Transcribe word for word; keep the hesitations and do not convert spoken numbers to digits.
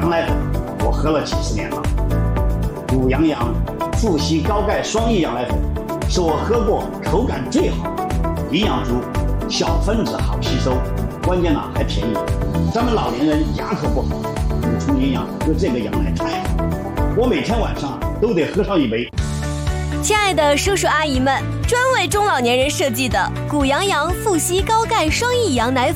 羊奶粉我喝了几十年了。谷羊羊富硒高钙双益羊奶粉是我喝过口感最好的，营养足，小分子好吸收，关键呢还便宜。咱们老年人牙口不好，补充营养喝这个羊奶太好了，我每天晚上都得喝上一杯。 亲爱的叔叔阿姨们，专为中老年人设计的谷羊羊富硒高钙双益羊奶粉